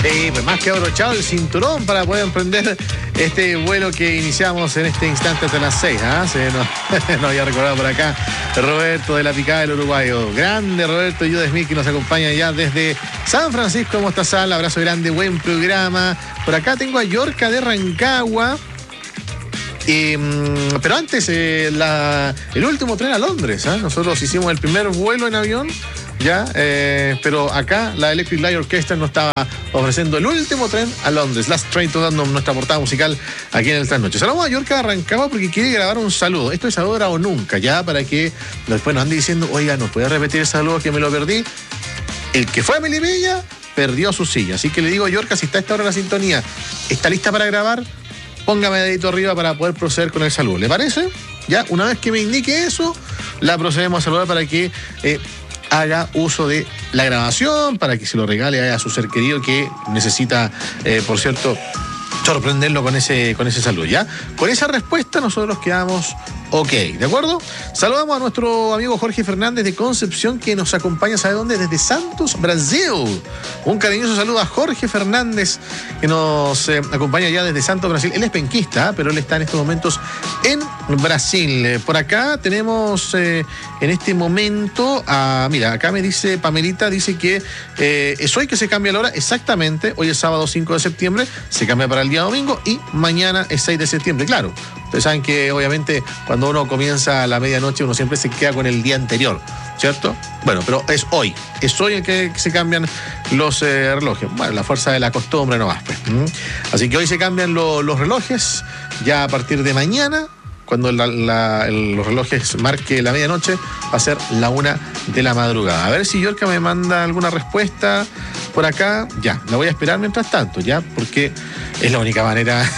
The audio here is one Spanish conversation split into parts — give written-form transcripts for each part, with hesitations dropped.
Sí, pues más que abrochado el cinturón para poder emprender este vuelo que iniciamos en este instante hasta las 6. Nos había recordado por acá Roberto de la Picada del Uruguayo. Grande Roberto Jude Smith, que nos acompaña ya desde San Francisco. ¿Cómo estás, Sal? Abrazo grande, buen programa. Por acá tengo a Yorka de Rancagua. Pero antes, el último tren a Londres. Nosotros hicimos el primer vuelo en avión. Pero acá la Electric Light Orchestra nos estaba ofreciendo el último tren a Londres. Last Train, dando nuestra portada musical aquí en el Trasnoche. Saludos a Yorka de Rancagua porque quiere grabar un saludo. Esto es ahora o nunca, ya, para que después nos ande diciendo, oiga, ¿nos puede repetir el saludo que me lo perdí? El que fue a Melipilla perdió su silla. Así que le digo a Yorka, si está a esta hora en la sintonía, ¿está lista para grabar? Póngame dedito arriba para poder proceder con el saludo. ¿Le parece? Ya, una vez que me indique eso, la procedemos a saludar para que haga uso de la grabación, para que se lo regale a su ser querido que necesita, por cierto, sorprenderlo con ese saludo, ¿ya? Con esa respuesta nosotros quedamos ok, ¿de acuerdo? Saludamos a nuestro amigo Jorge Fernández de Concepción, que nos acompaña, ¿sabe dónde? Desde Santos, Brasil. Un cariñoso saludo a Jorge Fernández, que nos acompaña ya desde Santos, Brasil. Él es penquista, pero él está en estos momentos en Brasil. Por acá tenemos en este momento, mira, acá me dice Pamelita, dice que es hoy que se cambia la hora, exactamente, hoy es sábado 5 de septiembre, se cambia para el día domingo y mañana es 6 de septiembre, claro. Ustedes saben que obviamente cuando uno comienza a la medianoche uno siempre se queda con el día anterior, ¿cierto? Bueno, pero es hoy el que se cambian los relojes. Bueno, la fuerza de la costumbre no más, pues. Así que hoy se cambian los relojes, ya a partir de mañana, cuando los relojes marque la medianoche, va a ser la 1 de la madrugada. A ver si Yorka me manda alguna respuesta por acá. Ya, la voy a esperar mientras tanto, ya, porque es la única manera,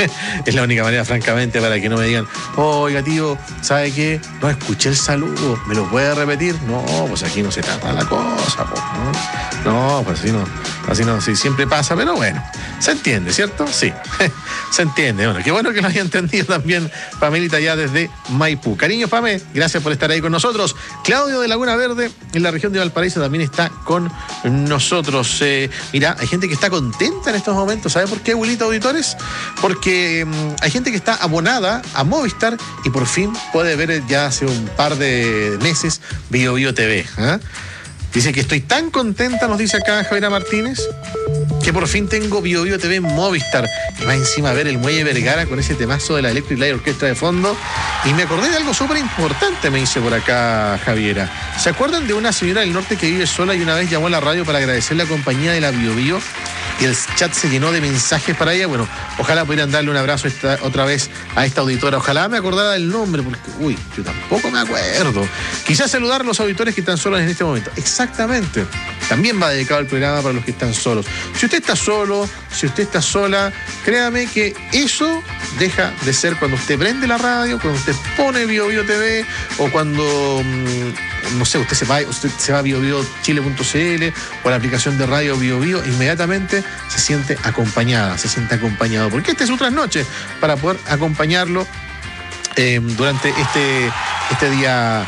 francamente, para que no me digan, oiga, tío, ¿sabe qué? No escuché el saludo, ¿me lo puede repetir? No, pues aquí no se trata la cosa, pues, no, pues así no, sí, siempre pasa, pero bueno, se entiende, ¿cierto? Sí, se entiende. Bueno, qué bueno que lo haya entendido también Pamelita ya desde Maipú. Cariño, Pame, gracias por estar ahí con nosotros. Claudio de Laguna Verde, en la región de Valparaíso, también está con nosotros. Mira, hay gente que está contenta en estos momentos. ¿Sabe por qué, abuelita, auditores? Porque hay gente que está abonada a Movistar y por fin puede ver ya hace un par de meses Bio Bio TV. Dice que estoy tan contenta, nos dice acá Javiera Martínez, que por fin tengo Bio Bio TV en Movistar. Y va encima a ver el Muelle Vergara con ese temazo de la Electric Light Orchestra de fondo. Y me acordé de algo súper importante, me dice por acá Javiera. ¿Se acuerdan de una señora del norte que vive sola y una vez llamó a la radio para agradecer la compañía de la Bio Bio? Y el chat se llenó de mensajes para ella. Bueno, ojalá pudieran darle un abrazo otra vez a esta auditora. Ojalá me acordara del nombre, porque, yo tampoco me acuerdo. Quizás saludar a los auditores que están solos en este momento. Exactamente. También va dedicado el programa para los que están solos. Si usted está solo, si usted está sola, créame que eso deja de ser cuando usted prende la radio, cuando usted pone Bio Bio TV, o cuando, no sé, usted se va a biobiochile.cl o a la aplicación de radio Bio Bio, inmediatamente se siente acompañada, se siente acompañado, porque este es su trasnoche para poder acompañarlo durante este día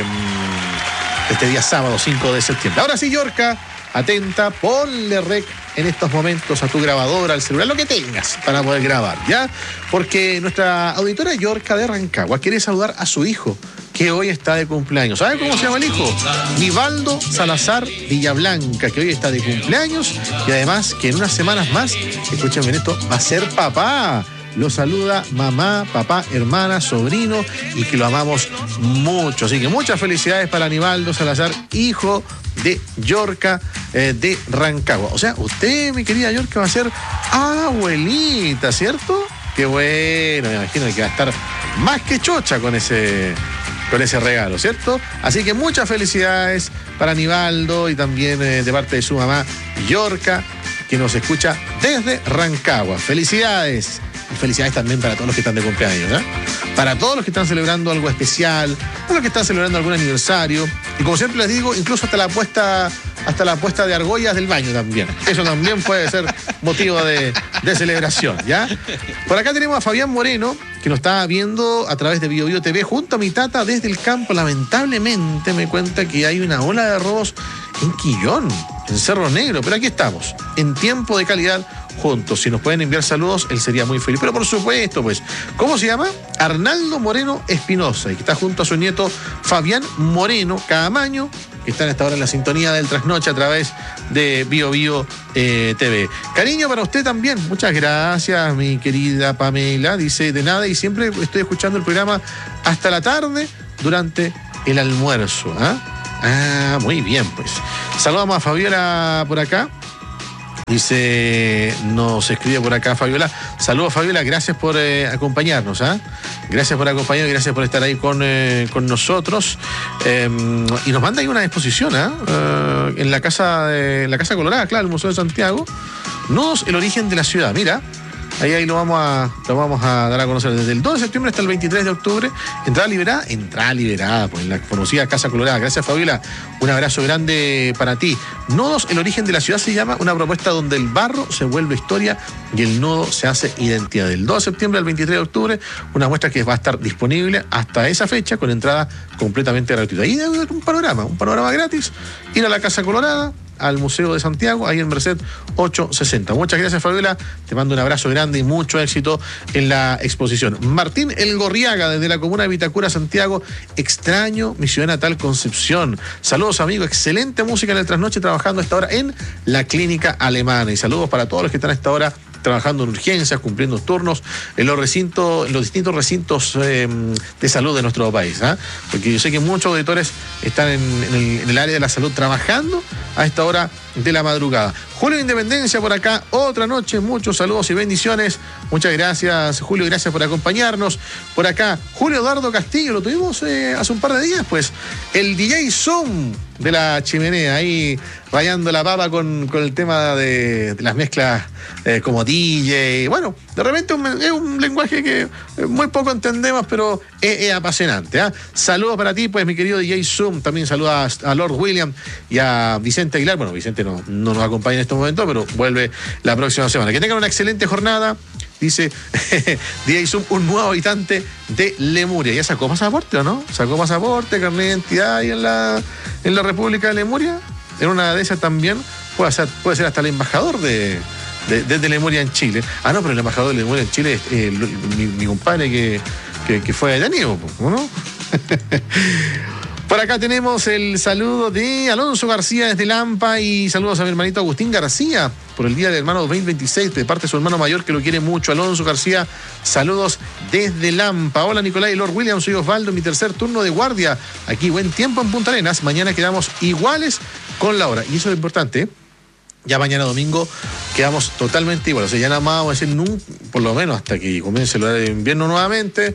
sábado 5 de septiembre. Ahora sí, Yorka, atenta, ponle rec en estos momentos a tu grabadora, al celular, lo que tengas para poder grabar, ¿ya? Porque nuestra auditora Yorka de Rancagua quiere saludar a su hijo, que hoy está de cumpleaños. ¿Sabe cómo se llama el hijo? Nivaldo Salazar Villablanca, que hoy está de cumpleaños y además que en unas semanas más, escuchen bien esto, va a ser papá. Lo saluda mamá, papá, hermana, sobrino y que lo amamos mucho. Así que muchas felicidades para Nivaldo Salazar, hijo de Yorka de Rancagua. O sea, usted, mi querida Yorka, va a ser abuelita, ¿cierto? Qué bueno, me imagino que va a estar más que chocha con ese regalo, ¿cierto? Así que muchas felicidades para Nivaldo y también de parte de su mamá Yorka, que nos escucha desde Rancagua. Felicidades. Y felicidades también para todos los que están de cumpleaños, para todos los que están celebrando algo especial, para los que están celebrando algún aniversario. Y como siempre les digo, incluso hasta la puesta de argollas del baño también. Eso también puede ser motivo de celebración, ¿ya? Por acá tenemos a Fabián Moreno, que nos está viendo a través de Bio Bio TV junto a mi tata desde el campo. Lamentablemente me cuenta que hay una ola de robos en Quillón. en Cerro Negro, pero aquí estamos, en tiempo de calidad, juntos. Si nos pueden enviar saludos, él sería muy feliz. Pero por supuesto, pues, ¿cómo se llama? Arnaldo Moreno Espinosa, y que está junto a su nieto Fabián Moreno Caamaño, que están hasta ahora en la sintonía del Trasnoche a través de Bio Bio TV. Cariño para usted también. Muchas gracias, mi querida Pamela. Dice, de nada, y siempre estoy escuchando el programa hasta la tarde durante el almuerzo. Muy bien, pues. Saludamos a Fabiola por acá. Dice, nos escribe por acá Fabiola. Saludos, Fabiola, gracias por acompañarnos. Gracias por acompañarnos, gracias por estar ahí con nosotros. Y nos manda ahí una exposición en la Casa Colorada, claro, el Museo de Santiago. Nodos, el origen de la ciudad. Mira, ahí lo vamos a dar a conocer desde el 2 de septiembre hasta el 23 de octubre. Entrada liberada, pues, en la conocida Casa Colorada. Gracias, Fabiola. Un abrazo grande para ti. Nodos, el origen de la ciudad se llama, una propuesta donde el barro se vuelve historia y el nodo se hace identidad. Del 2 de septiembre al 23 de octubre, una muestra que va a estar disponible hasta esa fecha con entrada completamente gratuita. Y un panorama gratis. Ir a la Casa Colorada, al Museo de Santiago, ahí en Merced 860. Muchas gracias, Fabiola. Te mando un abrazo grande y mucho éxito en la exposición. Martín Elgorriaga, desde la comuna de Vitacura, Santiago. Extraño mi ciudad natal, Concepción. Saludos, amigos. Excelente música en el Trasnoche, trabajando a esta hora en la Clínica Alemana. Y saludos para todos los que están a esta hora trabajando en urgencias, cumpliendo turnos en los distintos recintos de salud de nuestro país. Porque yo sé que muchos auditores están en el área de la salud trabajando a esta hora de la madrugada. Julio Independencia por acá, otra noche, muchos saludos y bendiciones. Muchas gracias, Julio, gracias por acompañarnos. Por acá, Julio Eduardo Castillo, lo tuvimos hace un par de días, pues, el DJ Zoom de la chimenea, ahí rayando la papa con el tema de las mezclas como DJ. Bueno, de repente es un lenguaje que muy poco entendemos, pero es apasionante. Saludos para ti, pues, mi querido DJ Zoom. También saludos a Lord William y a Vicente Aguilar. Bueno, Vicente no nos acompaña en este momento, pero vuelve la próxima semana. Que tengan una excelente jornada. Dice DJ Zoom, un nuevo habitante de Lemuria. ¿Ya sacó pasaporte o no? ¿Sacó pasaporte, carnet de identidad ahí en la República de Lemuria? En una de esas también puede ser hasta el embajador de Lemuria en Chile. No, pero el embajador de Lemuria en Chile es mi compadre que fue detenido, ¿no? Por acá tenemos el saludo de Alonso García desde Lampa, y saludos a mi hermanito Agustín García por el Día del Hermano 2026 de parte de su hermano mayor, que lo quiere mucho. Alonso García, saludos desde Lampa. Hola, Nicolás y Lord William, soy Osvaldo, mi tercer turno de guardia. Aquí buen tiempo en Punta Arenas. Mañana quedamos iguales con la hora, y eso es importante. Ya mañana domingo quedamos totalmente iguales. O sea, ya nada más vamos a decir, por lo menos hasta que comience el horario de invierno nuevamente.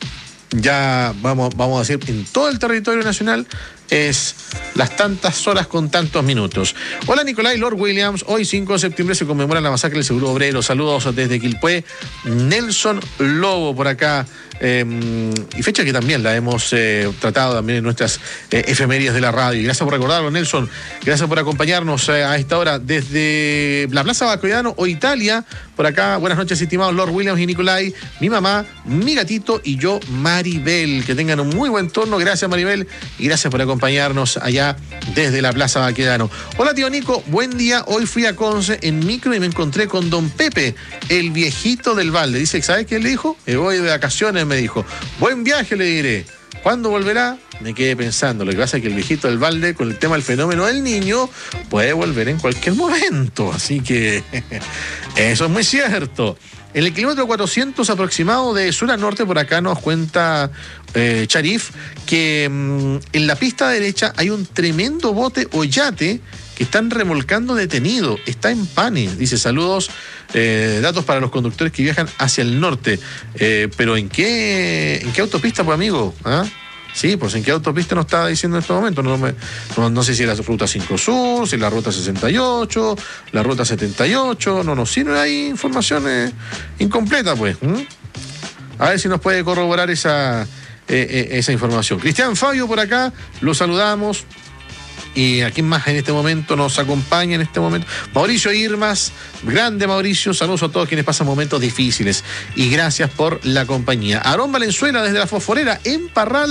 Ya vamos a decir, en todo el territorio nacional es las tantas horas con tantos minutos. Hola, Nicolás y Lord Williams. Hoy 5 de septiembre se conmemora la masacre del Seguro Obrero. Saludos desde Quilpué. Nelson Lobo por acá. Y fecha que también la hemos tratado también en nuestras efemérides de la radio. Y gracias por recordarlo, Nelson. Gracias por acompañarnos a esta hora desde la Plaza Bacoyano o Italia. Por acá, buenas noches, estimados Lord Williams y Nicolai, mi mamá, mi gatito y yo, Maribel. Que tengan un muy buen turno. Gracias, Maribel, y gracias por acompañarnos allá desde la Plaza Baquedano. Hola, tío Nico, buen día. Hoy fui a Conce en micro y me encontré con don Pepe, el viejito del balde. Dice, ¿sabes qué le dijo? Me voy de vacaciones, me dijo. Buen viaje, le diré. ¿Cuándo volverá? Me quedé pensando. Lo que pasa es que el viejito del balde, con el tema del fenómeno del niño, puede volver en cualquier momento. Así que eso es muy cierto. En el kilómetro 400 aproximado de sur a norte, por acá nos cuenta Charif que en la pista derecha hay un tremendo bote o yate que están remolcando detenido. Está en Pane. Dice, saludos, datos para los conductores que viajan hacia el norte. Pero ¿en qué autopista, pues, amigo? Sí, pues en qué autopista nos está diciendo en este momento. No sé si es la ruta 5 Sur, si es la ruta 68, la ruta 78. No nos sirve ahí información incompleta, pues. A ver si nos puede corroborar esa información. Cristian Fabio por acá, lo saludamos. Y a quién más en este momento nos acompaña en este momento. Mauricio Irmas, grande Mauricio, saludos a todos quienes pasan momentos difíciles y gracias por la compañía. Aarón Valenzuela desde la Fosforera en Parral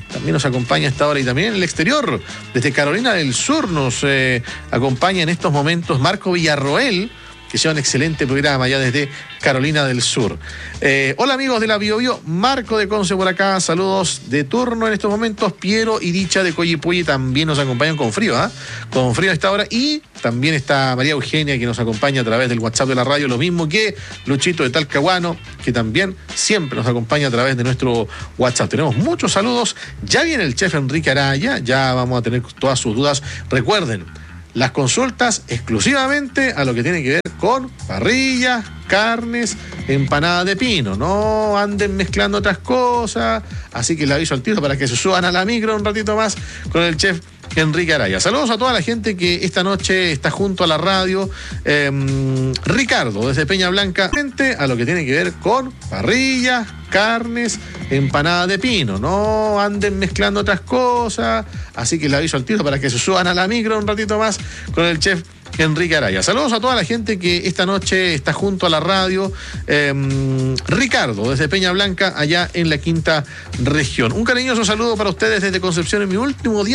también nos acompaña a esta hora, y también en el exterior, desde Carolina del Sur nos acompaña en estos momentos Marco Villarroel, que sea un excelente programa allá desde Carolina del Sur. Hola amigos de la Bio Bio, Marco de Conce por acá, saludos de turno en estos momentos. Piero y Dicha de Coyipulli también nos acompañan con frío, con frío a esta hora, y también está María Eugenia, que nos acompaña a través del WhatsApp de la radio, lo mismo que Luchito de Talcahuano, que también siempre nos acompaña a través de nuestro WhatsApp. Tenemos muchos saludos, ya viene el chef Enrique Araya, ya vamos a tener todas sus dudas. Recuerden, las consultas exclusivamente a lo que tiene que ver con parrillas, carnes, empanadas de pino. No anden mezclando otras cosas. Así que le aviso al tiro para que se suban a la micro un ratito más con el chef Enrique Araya. Saludos a toda la gente que esta noche está junto a la radio. Ricardo, desde Peña Blanca, a lo que tiene que ver con parrillas, carnes, empanadas de pino. No anden mezclando otras cosas. Así que le aviso al tiro para que se suban a la micro un ratito más con el chef Enrique Araya. Saludos a toda la gente que esta noche está junto a la radio. Ricardo, desde Peña Blanca, allá en la quinta región. Un cariñoso saludo para ustedes desde Concepción en mi último día